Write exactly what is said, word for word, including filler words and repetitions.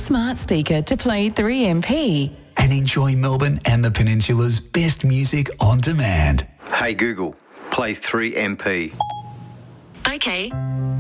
smart speaker to play three M P. And enjoy Melbourne and the Peninsula's best music on demand. Hey Google, play three M P. Okay.